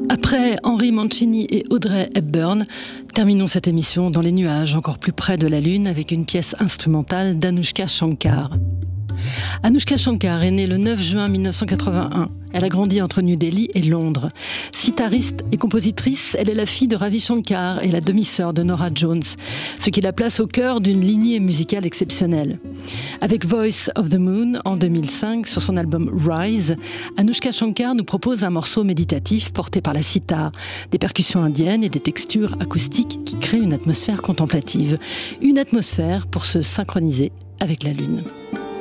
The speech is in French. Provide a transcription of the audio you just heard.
Après Henry Mancini et Audrey Hepburn, terminons cette émission dans les nuages, encore plus près de la Lune, avec une pièce instrumentale d'Anouchka Shankar. Anouchka Shankar est née le 9 juin 1981. Elle a grandi entre New Delhi et Londres. Sitariste et compositrice, elle est la fille de Ravi Shankar et la demi-sœur de Norah Jones, ce qui la place au cœur d'une lignée musicale exceptionnelle. Avec Voice of the Moon en 2005, sur son album Rise, Anouchka Shankar nous propose un morceau méditatif porté par la sitar, des percussions indiennes et des textures acoustiques qui créent une atmosphère contemplative. Une atmosphère pour se synchroniser avec la Lune.